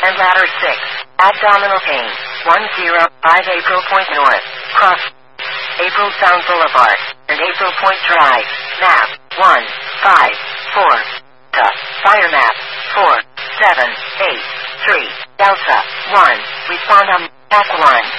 and ladder 6. Abdominal pain. 105 April Point North. Cross April Sound Boulevard and April Point Drive. Map 154. Fire map 4783. Delta 1. Respond on Mach 1.